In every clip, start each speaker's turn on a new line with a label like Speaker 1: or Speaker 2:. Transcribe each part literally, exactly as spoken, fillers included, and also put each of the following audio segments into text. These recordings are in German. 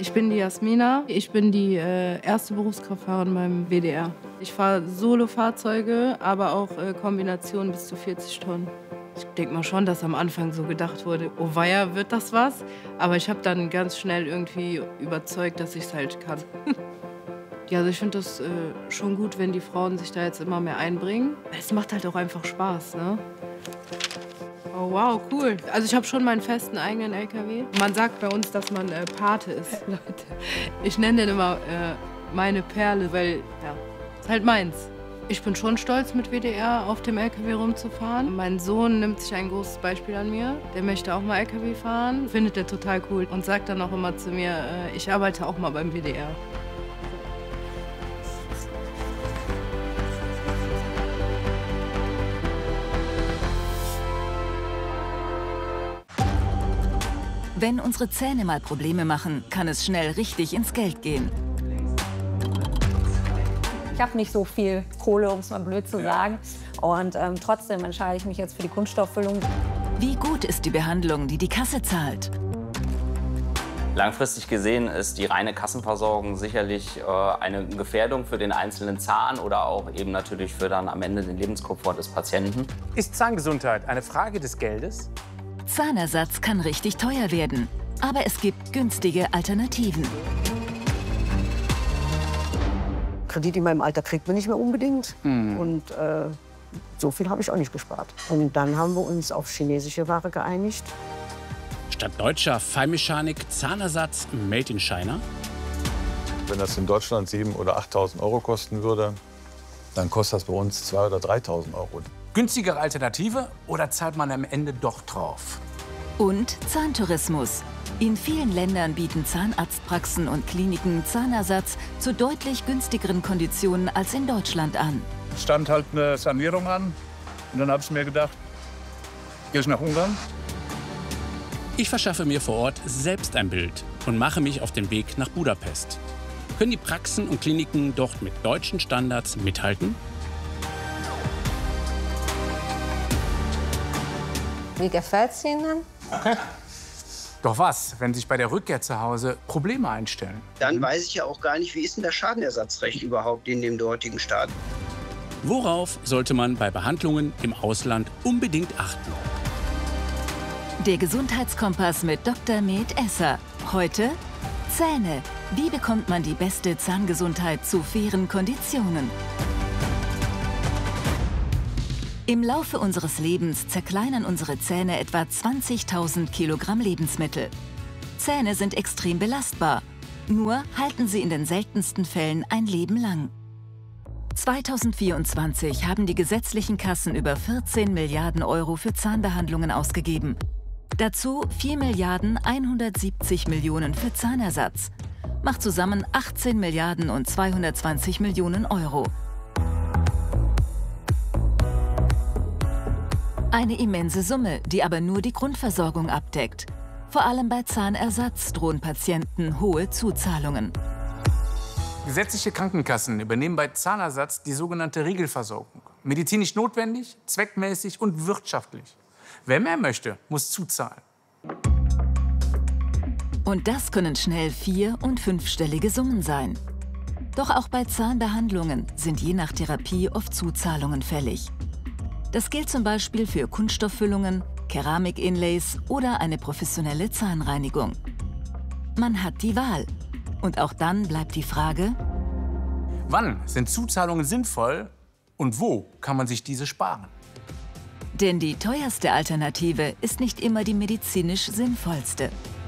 Speaker 1: Ich bin die Jasmina. Ich bin die äh, erste Berufskraftfahrerin beim W D R. Ich fahre Solo-Fahrzeuge, aber auch äh, Kombinationen bis zu vierzig Tonnen. Ich denke mal schon, dass am Anfang so gedacht wurde, oh weia, wird das was? Aber ich habe dann ganz schnell irgendwie überzeugt, dass ich es halt kann. Ja, also ich finde das äh, schon gut, wenn die Frauen sich da jetzt immer mehr einbringen. Es macht halt auch einfach Spaß, ne? Oh wow, cool. Also ich habe schon meinen festen eigenen L K W. Man sagt bei uns, dass man äh, Pate ist, Leute. Ich nenne den immer äh, meine Perle, weil, ja, ist halt meins. Ich bin schon stolz, mit W D R auf dem L K W rumzufahren. Mein Sohn nimmt sich ein großes Beispiel an mir. Der möchte auch mal L K W fahren, findet er total cool und sagt dann auch immer zu mir, äh, ich arbeite auch mal beim W D R.
Speaker 2: Wenn unsere Zähne mal Probleme machen, kann es schnell richtig ins Geld gehen.
Speaker 3: Ich habe nicht so viel Kohle, um es mal blöd zu sagen. Und ähm, trotzdem entscheide ich mich jetzt für die Kunststofffüllung.
Speaker 2: Wie gut ist die Behandlung, die die Kasse zahlt?
Speaker 4: Langfristig gesehen ist die reine Kassenversorgung sicherlich äh, eine Gefährdung für den einzelnen Zahn oder auch eben natürlich für dann am Ende den Lebenskomfort des Patienten.
Speaker 5: Ist Zahngesundheit eine Frage des Geldes?
Speaker 2: Zahnersatz kann richtig teuer werden, aber es gibt günstige Alternativen.
Speaker 6: Kredit in meinem Alter kriegt man nicht mehr unbedingt.
Speaker 5: Mhm.
Speaker 6: Und äh, so viel habe ich auch nicht gespart. Und dann haben wir uns auf chinesische Ware geeinigt.
Speaker 7: Statt deutscher Feinmechanik Zahnersatz made in China.
Speaker 8: Wenn das in Deutschland siebentausend oder achttausend Euro kosten würde, dann kostet das bei uns zweitausend oder dreitausend Euro.
Speaker 5: Günstigere Alternative oder zahlt man am Ende doch drauf?
Speaker 2: Und Zahntourismus. In vielen Ländern bieten Zahnarztpraxen und Kliniken Zahnersatz zu deutlich günstigeren Konditionen als in Deutschland an.
Speaker 9: Es stand halt eine Sanierung an und dann habe ich mir gedacht, gehe ich nach Ungarn.
Speaker 7: Ich verschaffe mir vor Ort selbst ein Bild und mache mich auf den Weg nach Budapest. Können die Praxen und Kliniken dort mit deutschen Standards mithalten?
Speaker 3: Wie gefällt es Ihnen?
Speaker 5: Okay. Doch was, wenn sich bei der Rückkehr zu Hause Probleme einstellen?
Speaker 10: Dann weiß ich ja auch gar nicht, wie ist denn das Schadenersatzrecht überhaupt in dem dortigen Staat?
Speaker 7: Worauf sollte man bei Behandlungen im Ausland unbedingt achten?
Speaker 2: Der Gesundheitskompass mit Doktor Med Esser. Heute Zähne. Wie bekommt man die beste Zahngesundheit zu fairen Konditionen? Im Laufe unseres Lebens zerkleinern unsere Zähne etwa zwanzigtausend Kilogramm Lebensmittel. Zähne sind extrem belastbar, nur halten sie in den seltensten Fällen ein Leben lang. zweitausendvierundzwanzig haben die gesetzlichen Kassen über vierzehn Milliarden Euro für Zahnbehandlungen ausgegeben. Dazu vier Milliarden hundertsiebzig Millionen für Zahnersatz. Macht zusammen achtzehn Milliarden und zweihundertzwanzig Millionen Euro. Eine immense Summe, die aber nur die Grundversorgung abdeckt. Vor allem bei Zahnersatz drohen Patienten hohe Zuzahlungen.
Speaker 5: Gesetzliche Krankenkassen übernehmen bei Zahnersatz die sogenannte Regelversorgung. Medizinisch notwendig, zweckmäßig und wirtschaftlich. Wer mehr möchte, muss zuzahlen.
Speaker 2: Und das können schnell vier- und fünfstellige Summen sein. Doch auch bei Zahnbehandlungen sind je nach Therapie oft Zuzahlungen fällig. Das gilt zum Beispiel für Kunststofffüllungen, Keramik-Inlays oder eine professionelle Zahnreinigung. Man hat die Wahl. Und auch dann bleibt die Frage:
Speaker 5: Wann sind Zuzahlungen sinnvoll und wo kann man sich diese sparen?
Speaker 2: Denn die teuerste Alternative ist nicht immer die medizinisch sinnvollste.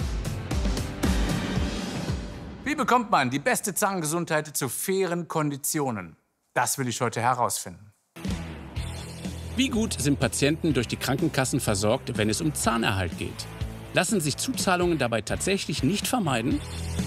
Speaker 5: Wie bekommt man die beste Zahngesundheit zu fairen Konditionen? Das will ich heute herausfinden.
Speaker 7: Wie gut sind Patienten durch die Krankenkassen versorgt, wenn es um Zahnerhalt geht? Lassen sich Zuzahlungen dabei tatsächlich nicht vermeiden?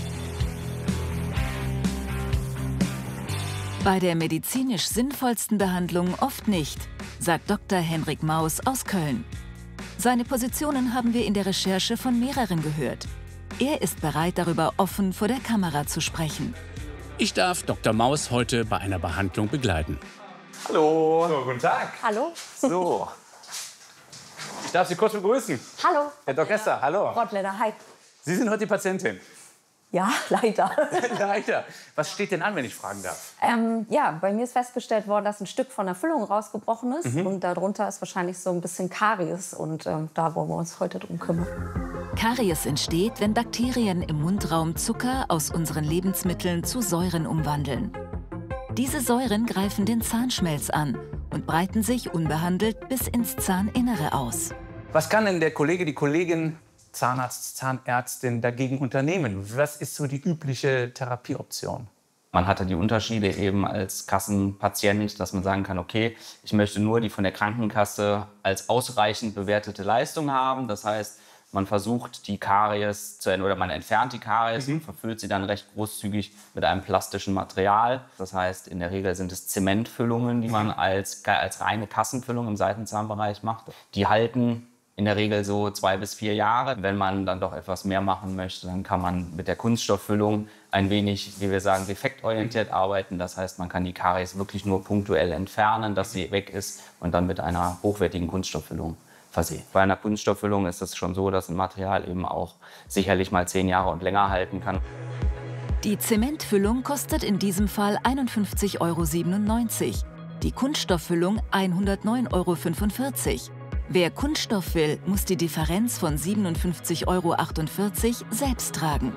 Speaker 2: Bei der medizinisch sinnvollsten Behandlung oft nicht, sagt Doktor Henrik Maus aus Köln. Seine Positionen haben wir in der Recherche von mehreren gehört. Er ist bereit, darüber offen vor der Kamera zu sprechen.
Speaker 7: Ich darf Doktor Maus heute bei einer Behandlung begleiten.
Speaker 5: Hallo. So, guten Tag.
Speaker 3: Hallo.
Speaker 5: So. Ich darf Sie kurz begrüßen.
Speaker 3: Hallo.
Speaker 5: Herr Doktor Esser, hallo.
Speaker 3: Rottländer, hi.
Speaker 5: Sie sind heute die Patientin.
Speaker 3: Ja, leider.
Speaker 5: Leider. Was steht denn an, wenn ich fragen darf?
Speaker 3: Ähm, ja, bei mir ist festgestellt worden, dass ein Stück von der Füllung rausgebrochen ist.
Speaker 5: Mhm.
Speaker 3: Und darunter ist wahrscheinlich so ein bisschen Karies. Und ähm, da wollen wir uns heute drum kümmern.
Speaker 2: Karies entsteht, wenn Bakterien im Mundraum Zucker aus unseren Lebensmitteln zu Säuren umwandeln. Diese Säuren greifen den Zahnschmelz an und breiten sich unbehandelt bis ins Zahninnere aus.
Speaker 5: Was kann denn der Kollege, die Kollegin, Zahnarzt, Zahnärztin dagegen unternehmen? Was ist so die übliche Therapieoption?
Speaker 4: Man hatte die Unterschiede eben als Kassenpatient, dass man sagen kann, okay, ich möchte nur die von der Krankenkasse als ausreichend bewertete Leistung haben. Das heißt, man versucht die Karies zu oder man entfernt die Karies mhm. und verfüllt sie dann recht großzügig mit einem plastischen Material. Das heißt, in der Regel sind es Zementfüllungen, die man als, als reine Kassenfüllung im Seitenzahnbereich macht. Die halten in der Regel so zwei bis vier Jahre. Wenn man dann doch etwas mehr machen möchte, dann kann man mit der Kunststofffüllung ein wenig, wie wir sagen, defektorientiert arbeiten. Das heißt, man kann die Karies wirklich nur punktuell entfernen, dass sie weg ist und dann mit einer hochwertigen Kunststofffüllung versehen. Bei einer Kunststofffüllung ist es schon so, dass ein Material eben auch sicherlich mal zehn Jahre und länger halten kann.
Speaker 2: Die Zementfüllung kostet in diesem Fall einundfünfzig Euro siebenundneunzig, die Kunststofffüllung hundertneun Euro fünfundvierzig. Wer Kunststoff will, muss die Differenz von siebenundfünfzig Euro achtundvierzig selbst tragen.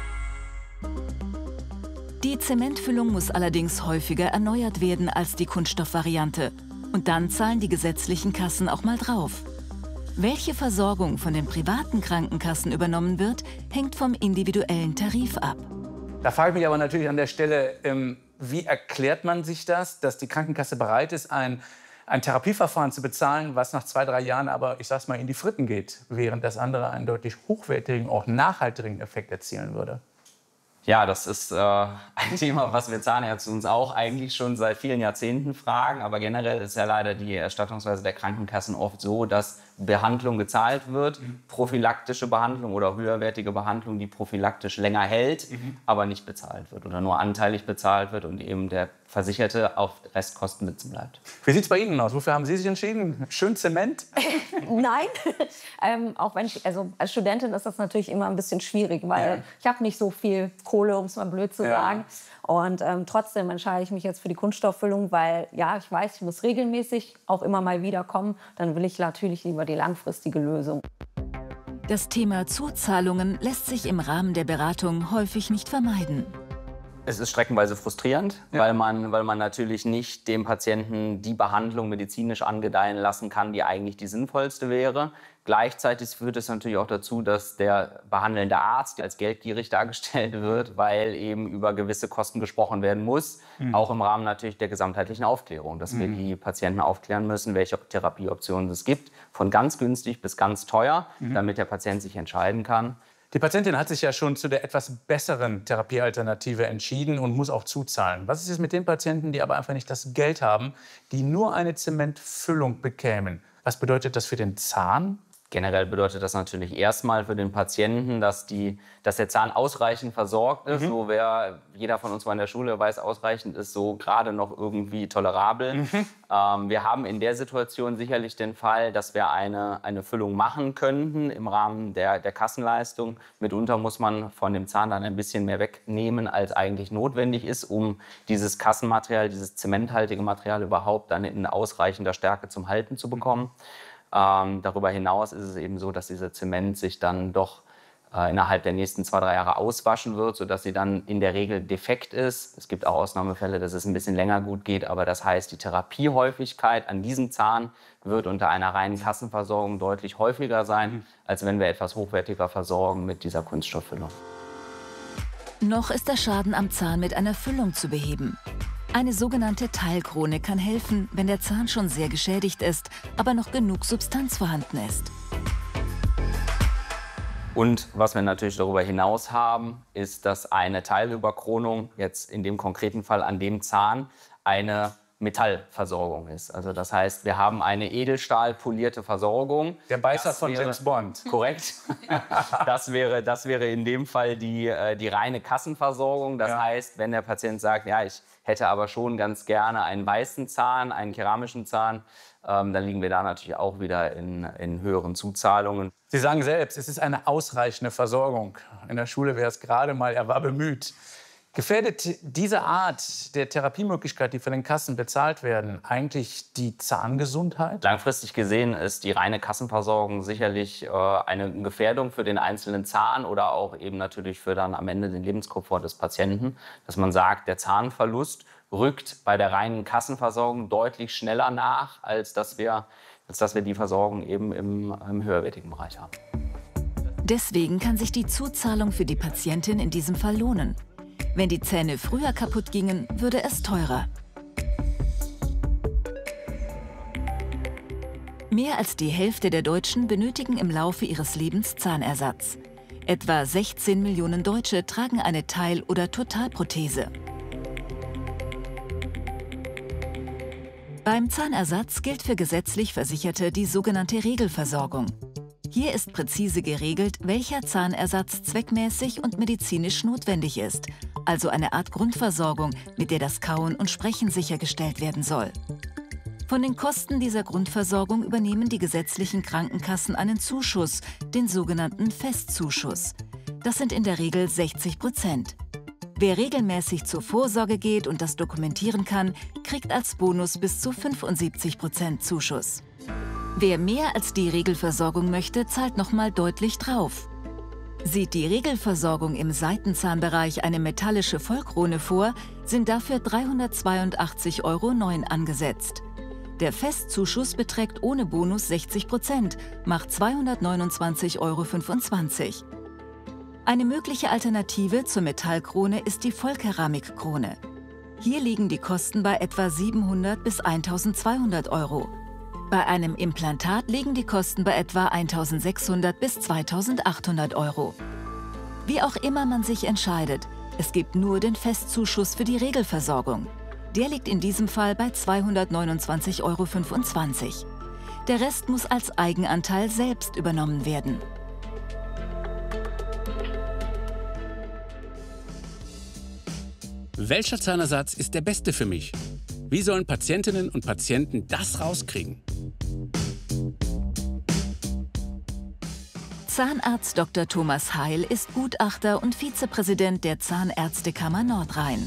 Speaker 2: Die Zementfüllung muss allerdings häufiger erneuert werden als die Kunststoffvariante. Und dann zahlen die gesetzlichen Kassen auch mal drauf. Welche Versorgung von den privaten Krankenkassen übernommen wird, hängt vom individuellen Tarif ab.
Speaker 5: Da frage ich mich aber natürlich an der Stelle, ähm, wie erklärt man sich das, dass die Krankenkasse bereit ist, ein ein Therapieverfahren zu bezahlen, was nach zwei, drei Jahren aber, ich sag's mal, in die Fritten geht, während das andere einen deutlich hochwertigen, auch nachhaltigen Effekt erzielen würde?
Speaker 4: Ja, das ist äh, ein Thema, was wir Zahnärzte uns auch eigentlich schon seit vielen Jahrzehnten fragen. Aber generell ist ja leider die Erstattungsweise der Krankenkassen oft so, dass Behandlung gezahlt wird, mhm. prophylaktische Behandlung oder höherwertige Behandlung, die prophylaktisch länger hält, mhm. aber nicht bezahlt wird oder nur anteilig bezahlt wird und eben der Versicherte auf Restkosten sitzen bleibt.
Speaker 5: Wie sieht es bei Ihnen aus? Wofür haben Sie sich entschieden? Schön Zement?
Speaker 3: Nein, ähm, auch wenn ich, also als Studentin ist das natürlich immer ein bisschen schwierig, weil ja. ich habe nicht so viel Kohle, um es mal blöd zu ja. sagen. Und ähm, trotzdem entscheide ich mich jetzt für die Kunststofffüllung, weil ja, ich weiß, ich muss regelmäßig auch immer mal wieder kommen. Dann will ich natürlich lieber die langfristige Lösung.
Speaker 2: Das Thema Zuzahlungen lässt sich im Rahmen der Beratung häufig nicht vermeiden.
Speaker 4: Es ist streckenweise frustrierend, ja. weil, man, weil man natürlich nicht dem Patienten die Behandlung medizinisch angedeihen lassen kann, die eigentlich die sinnvollste wäre. Gleichzeitig führt es natürlich auch dazu, dass der behandelnde Arzt als geldgierig dargestellt wird, weil eben über gewisse Kosten gesprochen werden muss, mhm. auch im Rahmen natürlich der gesamtheitlichen Aufklärung, dass mhm. wir die Patienten aufklären müssen, welche Therapieoptionen es gibt, von ganz günstig bis ganz teuer, mhm. damit der Patient sich entscheiden kann.
Speaker 5: Die Patientin hat sich ja schon zu der etwas besseren Therapiealternative entschieden und muss auch zuzahlen. Was ist jetzt mit den Patienten, die aber einfach nicht das Geld haben, die nur eine Zementfüllung bekämen? Was bedeutet das für den Zahn?
Speaker 4: Generell bedeutet das natürlich erstmal für den Patienten, dass, die, dass der Zahn ausreichend versorgt ist. Mhm. So wer, jeder von uns war in der Schule, weiß, ausreichend ist so gerade noch irgendwie tolerabel. Mhm. Ähm, wir haben in der Situation sicherlich den Fall, dass wir eine, eine Füllung machen könnten im Rahmen der, der Kassenleistung. Mitunter muss man von dem Zahn dann ein bisschen mehr wegnehmen, als eigentlich notwendig ist, um dieses Kassenmaterial, dieses zementhaltige Material überhaupt dann in ausreichender Stärke zum Halten zu bekommen. Mhm. Ähm, darüber hinaus ist es eben so, dass dieser Zement sich dann doch äh, innerhalb der nächsten zwei, drei Jahre auswaschen wird, sodass sie dann in der Regel defekt ist. Es gibt auch Ausnahmefälle, dass es ein bisschen länger gut geht, aber das heißt, die Therapiehäufigkeit an diesem Zahn wird unter einer reinen Kassenversorgung deutlich häufiger sein, mhm. als wenn wir etwas hochwertiger versorgen mit dieser Kunststofffüllung.
Speaker 2: Noch ist der Schaden am Zahn mit einer Füllung zu beheben. Eine sogenannte Teilkrone kann helfen, wenn der Zahn schon sehr geschädigt ist, aber noch genug Substanz vorhanden ist.
Speaker 4: Und was wir natürlich darüber hinaus haben, ist, dass eine Teilüberkronung, jetzt in dem konkreten Fall an dem Zahn, eine Metallversorgung ist. Also das heißt, wir haben eine edelstahlpolierte Versorgung.
Speaker 5: Der Beißer
Speaker 4: Das
Speaker 5: von
Speaker 4: wäre-
Speaker 5: James Bond.
Speaker 4: Korrekt. Das wäre, das wäre in dem Fall die, äh, die reine Kassenversorgung. Das
Speaker 5: Ja.
Speaker 4: heißt, wenn der Patient sagt, ja, ich hätte aber schon ganz gerne einen weißen Zahn, einen keramischen Zahn, ähm, dann liegen wir da natürlich auch wieder in, in höheren Zuzahlungen.
Speaker 5: Sie sagen selbst, es ist eine ausreichende Versorgung. In der Schule wäre es gerade mal, er war bemüht. Gefährdet diese Art der Therapiemöglichkeit, die von den Kassen bezahlt werden, eigentlich die Zahngesundheit?
Speaker 4: Langfristig gesehen ist die reine Kassenversorgung sicherlich äh, eine Gefährdung für den einzelnen Zahn oder auch eben natürlich für dann am Ende den Lebenskomfort des Patienten. Dass man sagt, der Zahnverlust rückt bei der reinen Kassenversorgung deutlich schneller nach, als dass wir, als dass wir die Versorgung eben im, im höherwertigen Bereich haben.
Speaker 2: Deswegen kann sich die Zuzahlung für die Patientin in diesem Fall lohnen. Wenn die Zähne früher kaputt gingen, würde es teurer. Mehr als die Hälfte der Deutschen benötigen im Laufe ihres Lebens Zahnersatz. Etwa sechzehn Millionen Deutsche tragen eine Teil- oder Totalprothese. Beim Zahnersatz gilt für gesetzlich Versicherte die sogenannte Regelversorgung. Hier ist präzise geregelt, welcher Zahnersatz zweckmäßig und medizinisch notwendig ist, also eine Art Grundversorgung, mit der das Kauen und Sprechen sichergestellt werden soll. Von den Kosten dieser Grundversorgung übernehmen die gesetzlichen Krankenkassen einen Zuschuss, den sogenannten Festzuschuss. Das sind in der Regel sechzig Prozent. Wer regelmäßig zur Vorsorge geht und das dokumentieren kann, kriegt als Bonus bis zu fünfundsiebzig Prozent Zuschuss. Wer mehr als die Regelversorgung möchte, zahlt nochmal deutlich drauf. Sieht die Regelversorgung im Seitenzahnbereich eine metallische Vollkrone vor, sind dafür dreihundertzweiundachtzig Euro neun angesetzt. Der Festzuschuss beträgt ohne Bonus sechzig Prozent, macht zweihundertneunundzwanzig Euro fünfundzwanzig. Eine mögliche Alternative zur Metallkrone ist die Vollkeramikkrone. Hier liegen die Kosten bei etwa siebenhundert bis eintausendzweihundert Euro. Bei einem Implantat liegen die Kosten bei etwa eintausendsechshundert bis zweitausendachthundert Euro. Wie auch immer man sich entscheidet, es gibt nur den Festzuschuss für die Regelversorgung. Der liegt in diesem Fall bei zweihundertneunundzwanzig Euro fünfundzwanzig. Der Rest muss als Eigenanteil selbst übernommen werden.
Speaker 7: Welcher Zahnersatz ist der beste für mich? Wie sollen Patientinnen und Patienten das rauskriegen?
Speaker 2: Zahnarzt Doktor Thomas Heil ist Gutachter und Vizepräsident der Zahnärztekammer Nordrhein.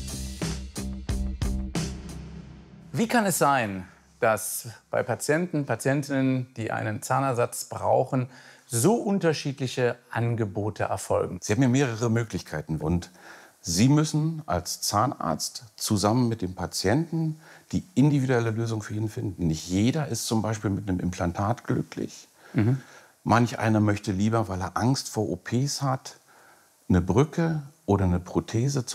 Speaker 5: Wie kann es sein, dass bei Patienten, Patientinnen, die einen Zahnersatz brauchen, so unterschiedliche Angebote erfolgen?
Speaker 11: Sie haben ja mehrere Möglichkeiten und Sie müssen als Zahnarzt zusammen mit dem Patienten die individuelle Lösung für ihn finden. Nicht jeder ist zum Beispiel mit einem Implantat glücklich. Mhm. Manch einer möchte lieber, weil er Angst vor O Ps hat, eine Brücke oder eine Prothese